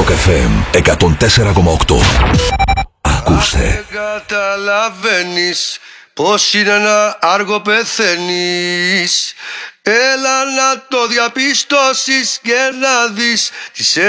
Shock FM 104,8. Ακούστε. Καταλαβαίνεις πως είναι να άργο πεθαίνεις. Έλα να το διαπιστώσεις και να δεις τις